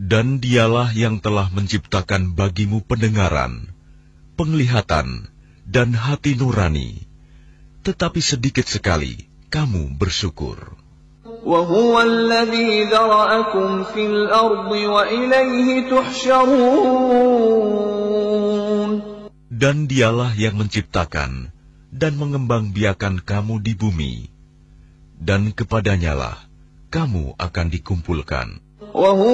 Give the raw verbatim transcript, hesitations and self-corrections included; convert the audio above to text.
Dan dialah yang telah menciptakan bagimu pendengaran, penglihatan, dan hati nurani, tetapi sedikit sekali kamu bersyukur. وَهُوَ الَّذِي ذَرَأَكُمْ فِي الْأَرْضِ وَإِلَيْهِ تُحْشَرُونَ. Dan dialah yang menciptakan dan mengembangbiakan kamu di bumi, dan kepadanyalah kamu akan dikumpulkan.